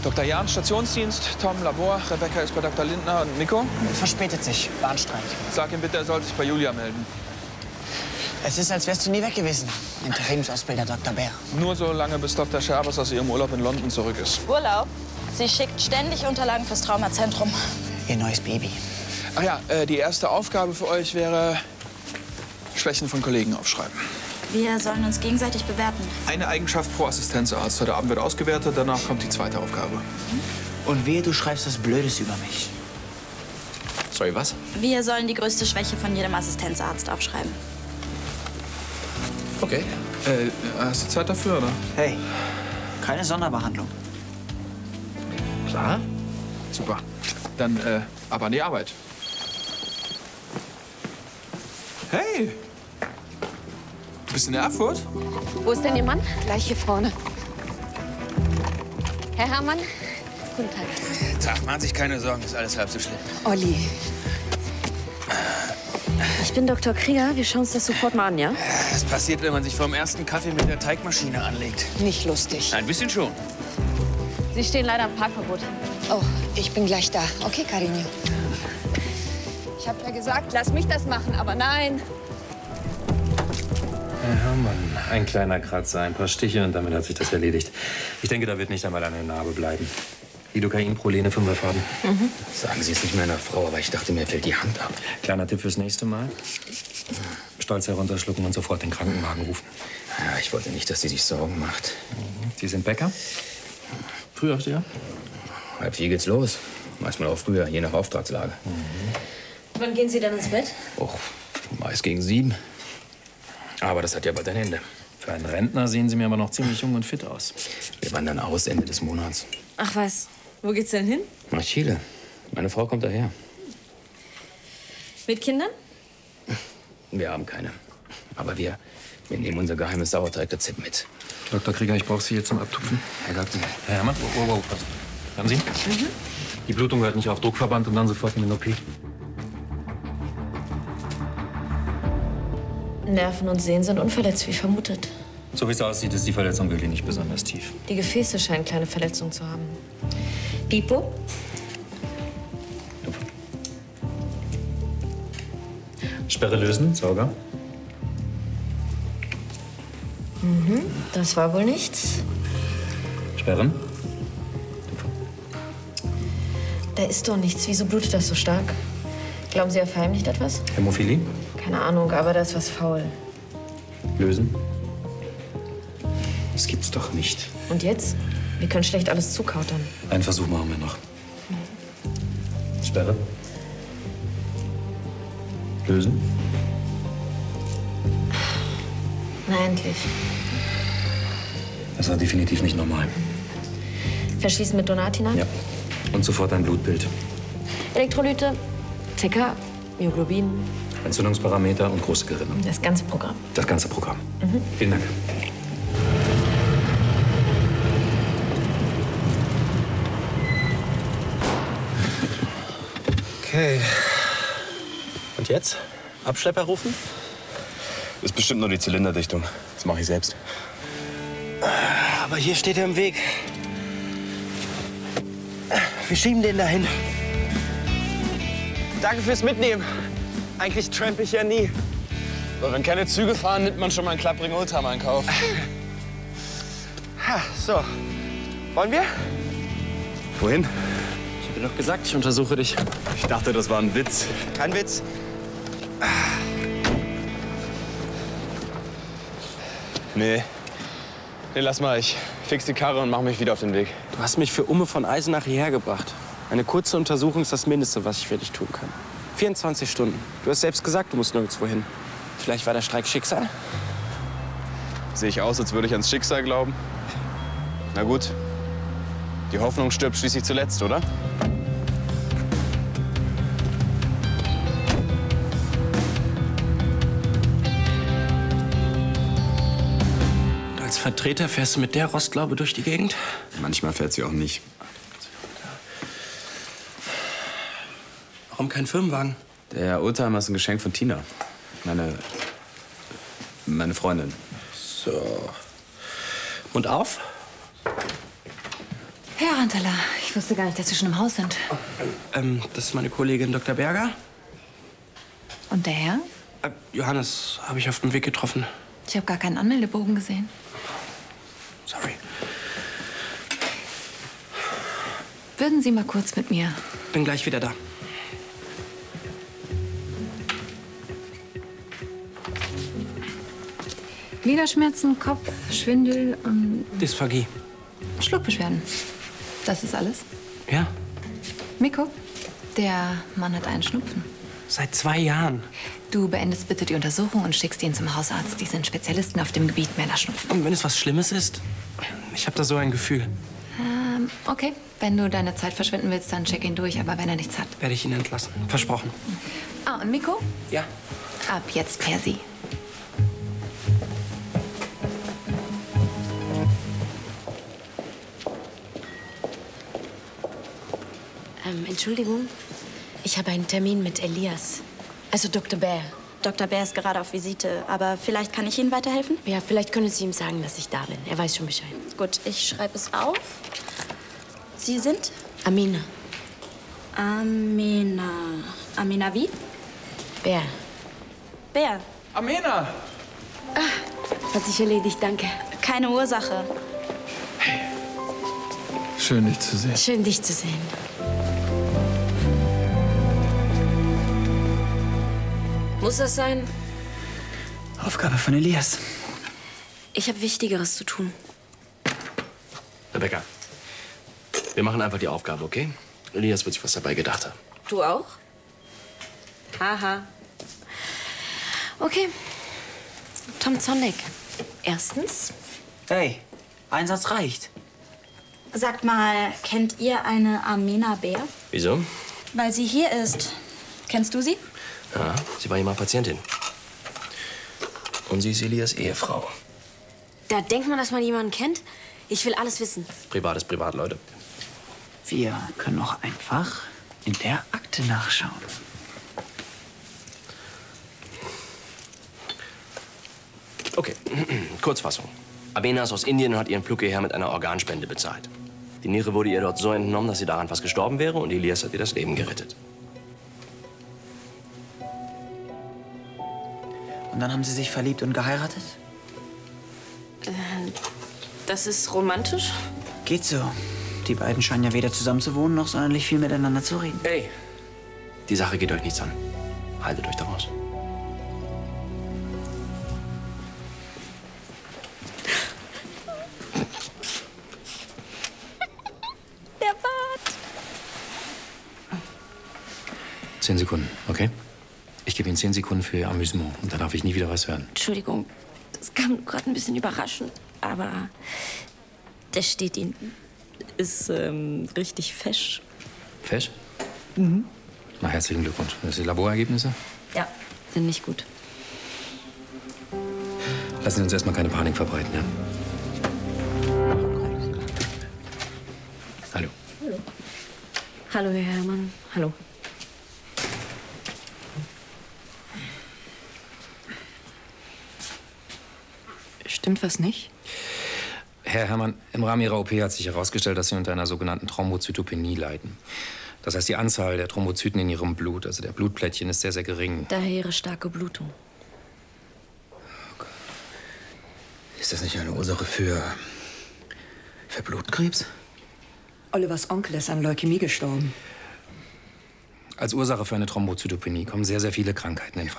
Dr. Jahn, Stationsdienst, Tom, Labor, Rebecca ist bei Dr. Lindner und Nico? Verspätet sich. Bahnstreik. Sag ihm bitte, er soll sich bei Julia melden. Es ist, als wärst du nie weg gewesen. Interimsausbilder Dr. Bär. Nur so lange, bis Dr. Scherbes aus ihrem Urlaub in London zurück ist. Urlaub? Sie schickt ständig Unterlagen fürs Traumazentrum. Ihr neues Baby. Ach ja, die erste Aufgabe für euch wäre Schwächen von Kollegen aufschreiben. Wir sollen uns gegenseitig bewerten. Eine Eigenschaft pro Assistenzarzt. Heute Abend wird ausgewertet, danach kommt die zweite Aufgabe. Und wehe, du schreibst was Blödes über mich. Sorry, was? Wir sollen die größte Schwäche von jedem Assistenzarzt aufschreiben. Okay. Hast du Zeit dafür, oder? Hey, keine Sonderbehandlung. Klar. Super. Dann ab an die Arbeit. Hey! Du bist in Erfurt? Wo ist denn Ihr Mann? Gleich hier vorne. Herr Herrmann, guten Tag. Tag, machen Sie sich keine Sorgen, ist alles halb so schlimm. Olli. Ich bin Dr. Krieger. Wir schauen uns das sofort mal an, ja? Das passiert, wenn man sich vor dem ersten Kaffee mit der Teigmaschine anlegt. Nicht lustig. Ein bisschen schon. Sie stehen leider im Parkverbot. Oh, ich bin gleich da. Okay, Carinho. Ich habe ja gesagt, lass mich das machen, aber nein. Herr Herrmann, ein kleiner Kratzer, ein paar Stiche und damit hat sich das erledigt. Ich denke, da wird nicht einmal eine Narbe bleiben. Lidocain, Prolene, 5er Farben. Sagen Sie es nicht meiner Frau, aber ich dachte, mir fällt die Hand ab. Kleiner Tipp fürs nächste Mal. Stolz herunterschlucken und sofort den Krankenwagen rufen. Ja, ich wollte nicht, dass sie sich Sorgen macht. Sie sind Bäcker? Frühaufsteher? 3:30 geht's los. Manchmal auch früher, je nach Auftragslage. Wann gehen Sie dann ins Bett? Och, meist gegen 7. Aber das hat ja bald ein Ende. Für einen Rentner sehen Sie mir aber noch ziemlich jung und fit aus. Wir wandern aus Ende des Monats. Ach was, wo geht's denn hin? Nach Chile. Meine Frau kommt daher. Mit Kindern? Wir haben keine. Aber wir nehmen unser geheimes Sauerteigrezept mit. Dr. Krieger, ich brauche Sie jetzt zum Abtupfen. Herr Doktor. Herr Herrmann, wow, pass. Hören Sie? Die Blutung hört nicht auf. Druckverband und dann sofort in den OP. Nerven und Sehnen sind unverletzt, wie vermutet. So wie es aussieht, ist die Verletzung wirklich nicht besonders tief. Die Gefäße scheinen kleine Verletzungen zu haben. Pipo? Sperre lösen, Sauger. Das war wohl nichts. Sperren. Da ist doch nichts. Wieso blutet das so stark? Glauben Sie, er verheimlicht etwas? Hämophilie. Keine Ahnung, aber da ist was faul. Lösen. Das gibt's doch nicht. Und jetzt? Wir können schlecht alles zukautern. Einen Versuch machen wir noch. Sperre. Lösen. Na, endlich. Das war definitiv nicht normal. Verschließen mit Donatina? Ja. Und sofort ein Blutbild. Elektrolyte, TK, Myoglobin, Entzündungsparameter und große Gerinnung. das ganze Programm. Das ganze Programm. Vielen Dank. Okay. Und jetzt? Abschlepper rufen? Ist bestimmt nur die Zylinderdichtung. Das mache ich selbst. Aber hier steht er im Weg. Wir schieben den dahin. Danke fürs Mitnehmen. Eigentlich tramp ich ja nie. Aber wenn keine Züge fahren, nimmt man schon mal einen klapprigen Oldtimer in Kauf. Ha, so. Wollen wir? Wohin? Ich habe dir doch gesagt, ich untersuche dich. Ich dachte, das war ein Witz. Kein Witz. Nee. Nee, lass mal. Ich fix die Karre und mach mich wieder auf den Weg. Du hast mich für Umme von Eisenach hierher gebracht. Eine kurze Untersuchung ist das Mindeste, was ich für dich tun kann. 24 Stunden. Du hast selbst gesagt, du musst nirgendwo hin. Vielleicht war der Streik Schicksal? Sehe ich aus, als würde ich ans Schicksal glauben? Na gut. Die Hoffnung stirbt schließlich zuletzt, oder? Als Vertreter fährst du mit der Rostlaube durch die Gegend? Manchmal fährt sie auch nicht. Warum kein Firmenwagen? Der Oldtimer ist ein Geschenk von Tina. Meine Freundin. So. Mund auf. Herr Rantala, ich wusste gar nicht, dass Sie schon im Haus sind. Das ist meine Kollegin Dr. Berger. Und der Herr? Johannes habe ich auf dem Weg getroffen. Ich habe gar keinen Anmeldebogen gesehen. Sorry. Würden Sie mal kurz mit mir? Bin gleich wieder da. Gliederschmerzen, Kopf, Schwindel und Dysphagie. Schluckbeschwerden. Das ist alles? Ja, Miko, der Mann hat einen Schnupfen. seit 2 Jahren. Du beendest bitte die Untersuchung und schickst ihn zum Hausarzt. Die sind Spezialisten auf dem Gebiet Männerschnupfen. Und wenn es was Schlimmes ist? Ich habe da so ein Gefühl. Okay. Wenn du deine Zeit verschwinden willst, dann check ihn durch. Aber wenn er nichts hat. Werde ich ihn entlassen. Versprochen. Ah, und Miko? Ja. Ab jetzt per Sie. Entschuldigung, ich habe einen Termin mit Elias. Also Dr. Bär. Dr. Bär ist gerade auf Visite, aber vielleicht kann ich Ihnen weiterhelfen? Ja, vielleicht können Sie ihm sagen, dass ich da bin. Er weiß schon Bescheid. Gut, ich schreibe es auf. Sie sind? Amina. Amina. Amina wie? Bär. Bär. Amena! Hat sich erledigt, danke. Keine Ursache. Schön, dich zu sehen. Schön, dich zu sehen. Muss das sein? Aufgabe von Elias. Ich habe Wichtigeres zu tun. Rebecca, wir machen einfach die Aufgabe, okay? Elias wird sich was dabei gedacht haben. Du auch? Haha. Okay. Tom Zonnik. Erstens. Hey, Einsatz reicht. Sagt mal, kennt ihr eine Amina Bär? Wieso? Weil sie hier ist. Kennst du sie? Ja, sie war hier mal Patientin. Und sie ist Elias Ehefrau. Da denkt man, dass man jemanden kennt? Ich will alles wissen. Privat ist privat, Leute. Wir können auch einfach in der Akte nachschauen. Okay, Kurzfassung. Amena ist aus Indien und hat ihren Flug hierher mit einer Organspende bezahlt. Die Niere wurde ihr dort so entnommen, dass sie daran fast gestorben wäre, und Elias hat ihr das Leben gerettet. Und dann haben sie sich verliebt und geheiratet? Das ist romantisch? Geht so. Die beiden scheinen ja weder zusammen zu wohnen, noch sonderlich viel miteinander zu reden. Hey, die Sache geht euch nichts an. Haltet euch daraus. Der Bart. 10 Sekunden, okay? Ich gebe Ihnen 10 Sekunden für Ihr Amüsement. Und dann darf ich nie wieder was hören. Entschuldigung, das kam gerade ein bisschen überraschend. Aber der steht Ihnen. Ist richtig fesch. Fesch? Mhm. Na, herzlichen Glückwunsch. Das sind die Laborergebnisse? Ja, sind nicht gut. Lassen Sie uns erstmal keine Panik verbreiten, ja? Hallo. Hallo. Hallo, Herr Herrmann. Hallo. Stimmt was nicht? Herr Herrmann, im Rahmen Ihrer OP hat sich herausgestellt, dass Sie unter einer sogenannten Thrombozytopenie leiden. Das heißt, die Anzahl der Thrombozyten in Ihrem Blut, also der Blutplättchen, ist sehr, sehr gering. Daher Ihre starke Blutung. Ist das nicht eine Ursache für Blutkrebs? Olivers Onkel ist an Leukämie gestorben. Als Ursache für eine Thrombozytopenie kommen sehr, sehr viele Krankheiten in Frage.